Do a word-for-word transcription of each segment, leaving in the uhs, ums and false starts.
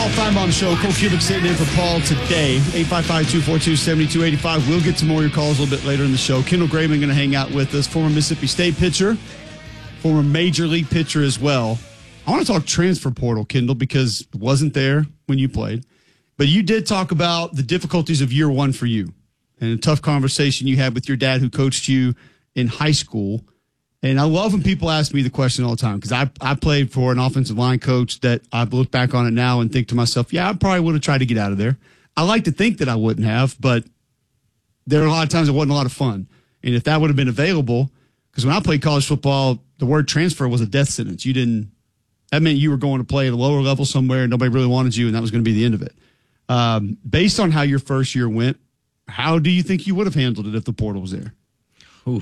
Paul Finebaum Show. Cole Cubic sitting in for Paul today. eight five five, two four two, seven two eight five. We'll get to more of your calls a little bit later in the show. Kendall Graveman going to hang out with us, former Mississippi State pitcher, former Major League pitcher as well. I want to talk transfer portal, Kendall, because it wasn't there when you played. But you did talk about the difficulties of year one for you and a tough conversation you had with your dad who coached you in high school. And I love when people ask me the question all the time because I, I played for an offensive line coach that I look back on it now and think to myself, yeah, I probably would have tried to get out of there. I like to think that I wouldn't have, but there are a lot of times it wasn't a lot of fun. And if that would have been available, because when I played college football, the word transfer was a death sentence. You didn't, that meant you were going to play at a lower level somewhere and nobody really wanted you, and that was going to be the end of it. Um, based on how your first year went, how do you think you would have handled it if the portal was there? Ooh.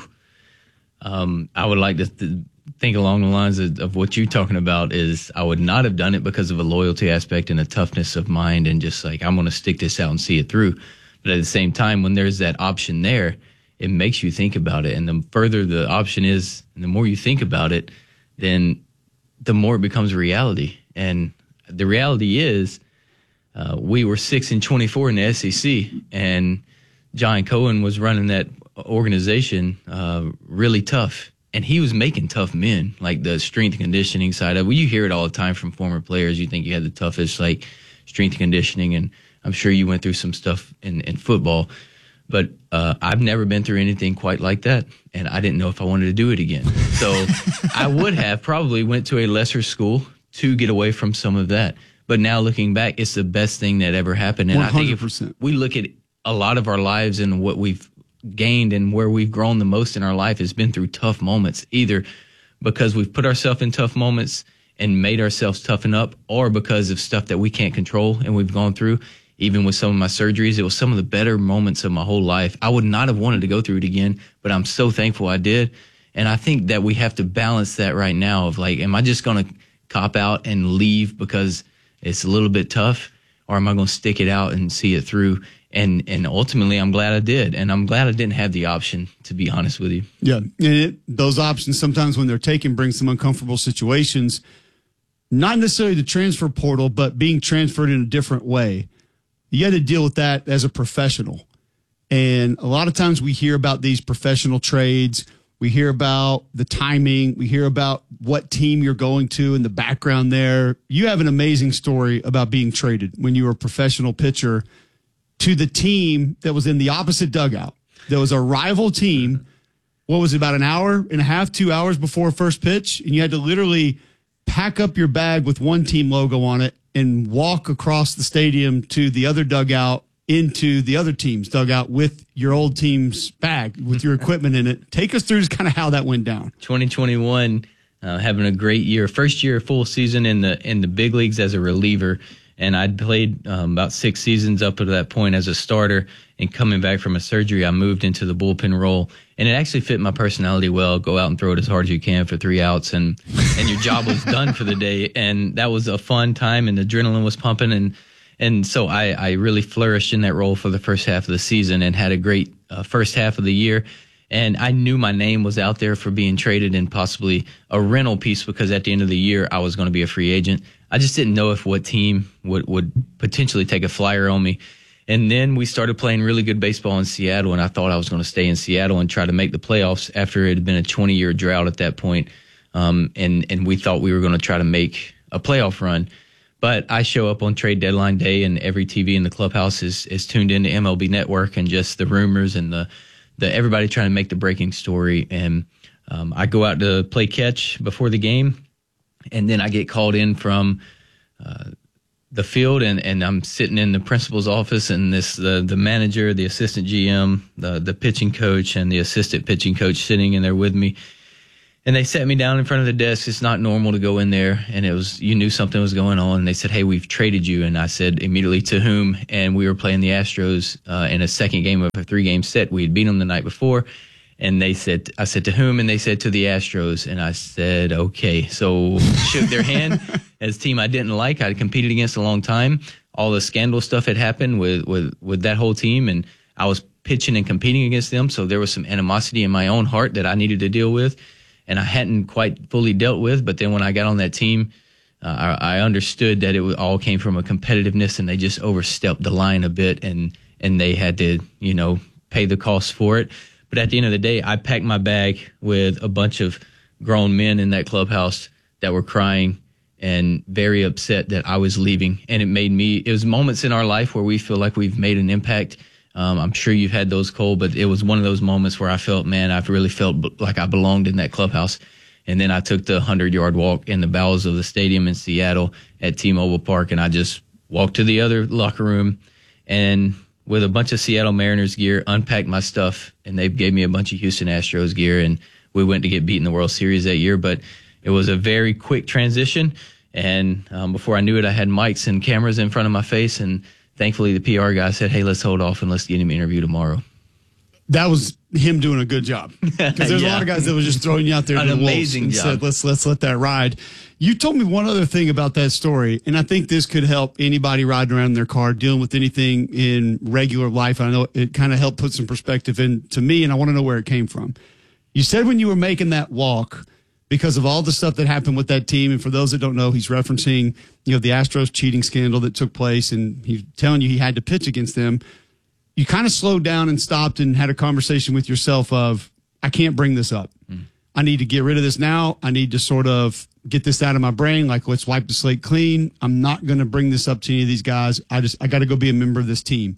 Um, I would like to th- think along the lines of, of what you're talking about is I would not have done it because of a loyalty aspect and a toughness of mind and just like, I'm going to stick this out and see it through. But at the same time, when there's that option there, it makes you think about it. And the further the option is, and the more you think about it, then the more it becomes a reality. And the reality is uh, we were six and twenty-four in the S E C, and John Cohen was running that organization uh, really tough. And he was making tough men, like the strength and conditioning side of it. Well, you hear it all the time from former players. You think you had the toughest, like, strength and conditioning, and I'm sure you went through some stuff in, in football. But uh, I've never been through anything quite like that, and I didn't know if I wanted to do it again. So I would have probably went to a lesser school to get away from some of that. But now looking back, it's the best thing that ever happened. And one hundred percent. I think if we look at a lot of our lives and what we've gained and where we've grown the most in our life has been through tough moments, either because we've put ourselves in tough moments and made ourselves toughen up, or because of stuff that we can't control and we've gone through. Even with some of my surgeries, it was some of the better moments of my whole life. I would not have wanted to go through it again, but I'm so thankful I did. And I think that we have to balance that right now of like, am I just going to cop out and leave because it's a little bit tough, or am I going to stick it out and see it through? And and ultimately, I'm glad I did. And I'm glad I didn't have the option, to be honest with you. Yeah. And it, those options, sometimes when they're taken, bring some uncomfortable situations. Not necessarily the transfer portal, but being transferred in a different way. You had to deal with that as a professional. And a lot of times we hear about these professional trades. We hear about the timing. We hear about what team you're going to and the background there. You have an amazing story about being traded when you were a professional pitcher to the team that was in the opposite dugout. There was a rival team. What was it, about an hour and a half, two hours before first pitch? And you had to literally pack up your bag with one team logo on it and walk across the stadium to the other dugout into the other team's dugout with your old team's bag, with your equipment in it. Take us through just kind of how that went down. twenty twenty-one, uh, having a great year. First year, full season in the in the big leagues as a reliever. And I'd played um, about six seasons up to that point as a starter. And coming back from a surgery, I moved into the bullpen role. And it actually fit my personality well. Go out and throw it as hard as you can for three outs, and, and your job was done for the day. And that was a fun time, and the adrenaline was pumping. And and so I, I really flourished in that role for the first half of the season and had a great uh, first half of the year. And I knew my name was out there for being traded and possibly a rental piece, because at the end of the year, I was going to be a free agent. I just didn't know if what team would, would potentially take a flyer on me. And then we started playing really good baseball in Seattle, and I thought I was going to stay in Seattle and try to make the playoffs after it had been a twenty-year drought at that point. Um, and, and we thought we were going to try to make a playoff run. But I show up on trade deadline day, and every T V in the clubhouse is, is tuned into M L B Network and just the rumors and the, the everybody trying to make the breaking story. And um, I go out to play catch before the game, and then I get called in from uh, the field, and, and I'm sitting in the principal's office, and this the the manager, the assistant G M, the the pitching coach, and the assistant pitching coach sitting in there with me. And they sat me down in front of the desk. It's not normal to go in there. And it was, you knew something was going on. And they said, hey, we've traded you. And I said immediately, to whom? And we were playing the Astros uh, in a second game of a three-game set. We had beat them the night before. And they said, I said, to whom? And they said, to the Astros. And I said, okay. So shook their hand as a team I didn't like. I'd competed against a long time. All the scandal stuff had happened with, with, with that whole team. And I was pitching and competing against them. So there was some animosity in my own heart that I needed to deal with, and I hadn't quite fully dealt with. But then when I got on that team, uh, I, I understood that it was, all came from a competitiveness, and they just overstepped the line a bit, and and they had to, you know, pay the cost for it. But at the end of the day, I packed my bag with a bunch of grown men in that clubhouse that were crying and very upset that I was leaving. And it made me, it was moments in our life where we feel like we've made an impact. Um, I'm sure you've had those, Cole, but it was one of those moments where I felt, man, I've really felt b- like I belonged in that clubhouse. And then I took the hundred-yard walk in the bowels of the stadium in Seattle at T-Mobile Park, and I just walked to the other locker room and with a bunch of Seattle Mariners gear, unpacked my stuff, and they gave me a bunch of Houston Astros gear, and we went to get beat in the World Series that year. But it was a very quick transition, and um, before I knew it, I had mics and cameras in front of my face, and thankfully the P R guy said, hey, let's hold off and let's get him an interview tomorrow. That was him doing a good job, because there's yeah. a lot of guys that was just throwing you out there an to the amazing wolves and job. said, let's, let's let that ride. You told me one other thing about that story, and I think this could help anybody riding around in their car, dealing with anything in regular life. I know it kind of helped put some perspective into me, and I want to know where it came from. You said when you were making that walk, because of all the stuff that happened with that team, and for those that don't know, he's referencing, you know, the Astros cheating scandal that took place, and he's telling you he had to pitch against them. You kind of slowed down and stopped and had a conversation with yourself of, I can't bring this up. Mm. I need to get rid of this now. I need to sort of get this out of my brain. Like, let's wipe the slate clean. I'm not going to bring this up to any of these guys. I just, I got to go be a member of this team.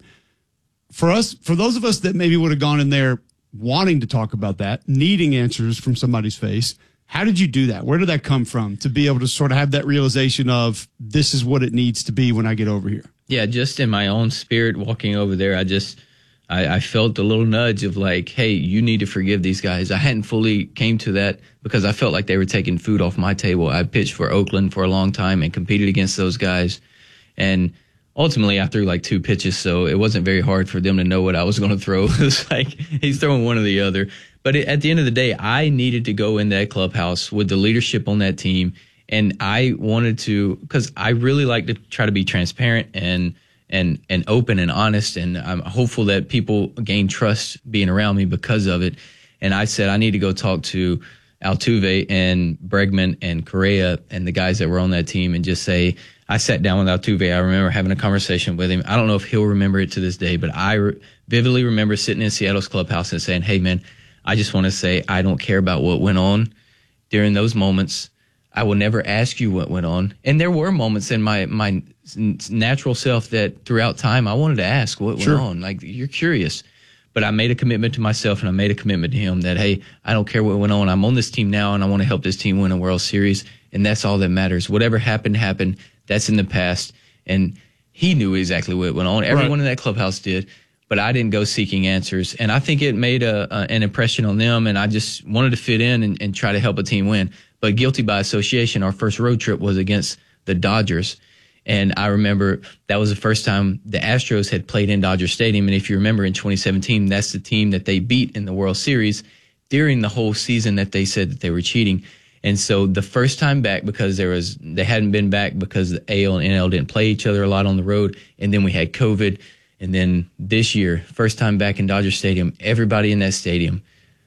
For us, for those of us that maybe would have gone in there wanting to talk about that, needing answers from somebody's face, how did you do that? Where did that come from to be able to sort of have that realization of this is what it needs to be when I get over here? Yeah, just in my own spirit walking over there, I just, I, I felt a little nudge of like, hey, you need to forgive these guys. I hadn't fully came to that because I felt like they were taking food off my table. I pitched for Oakland for a long time and competed against those guys. And ultimately, I threw like two pitches, so it wasn't very hard for them to know what I was going to throw. It was like he's throwing one or the other. But it, at the end of the day, I needed to go in that clubhouse with the leadership on that team. And I wanted to, because I really like to try to be transparent and and and open and honest. And I'm hopeful that people gain trust being around me because of it. And I said, I need to go talk to Altuve and Bregman and Correa and the guys that were on that team and just say, I sat down with Altuve. I remember having a conversation with him. I don't know if he'll remember it to this day, but I re- vividly remember sitting in Seattle's clubhouse and saying, hey, man, I just want to say I don't care about what went on during those moments. I will never ask you what went on. And there were moments in my my natural self that throughout time I wanted to ask what sure. went on. Like, you're curious. But I made a commitment to myself and I made a commitment to him that, hey, I don't care what went on. I'm on this team now and I want to help this team win a World Series. And that's all that matters. Whatever happened, happened. That's in the past. And he knew exactly what went on. Everyone right. in that clubhouse did. But I didn't go seeking answers. And I think it made a, a, an impression on them. And I just wanted to fit in and, and try to help a team win. But guilty by association, our first road trip was against the Dodgers. And I remember that was the first time the Astros had played in Dodger Stadium. And if you remember in twenty seventeen, that's the team that they beat in the World Series during the whole season that they said that they were cheating. And so the first time back, because there was, they hadn't been back because the A L and N L didn't play each other a lot on the road. And then we had COVID. And then this year, first time back in Dodger Stadium, everybody in that stadium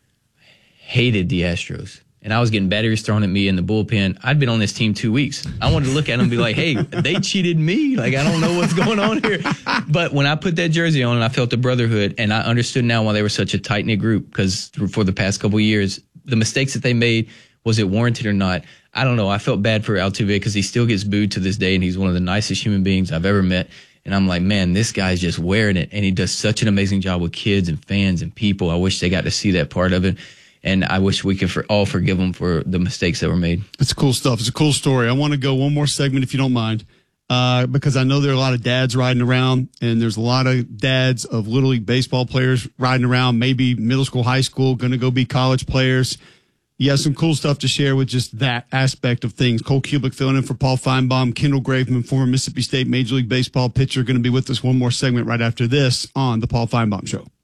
hated the Astros. And I was getting batteries thrown at me in the bullpen. I'd been on this team two weeks. I wanted to look at them and be like, hey, they cheated me. Like, I don't know what's going on here. But when I put that jersey on and I felt the brotherhood, and I understood now why they were such a tight-knit group, because for the past couple of years, the mistakes that they made, was it warranted or not? I don't know. I felt bad for Altuve because he still gets booed to this day, and he's one of the nicest human beings I've ever met. And I'm like, man, this guy's just wearing it. And he does such an amazing job with kids and fans and people. I wish they got to see that part of it. And I wish we could for, all forgive him for the mistakes that were made. It's cool stuff. It's a cool story. I want to go one more segment, if you don't mind, uh, because I know there are a lot of dads riding around, and there's a lot of dads of Little League baseball players riding around, maybe middle school, high school, going to go be college players. You have some cool stuff to share with just that aspect of things. Cole Cubic filling in for Paul Feinbaum. Kendall Graveman, former Mississippi State Major League Baseball pitcher, going to be with us one more segment right after this on The Paul Feinbaum Show.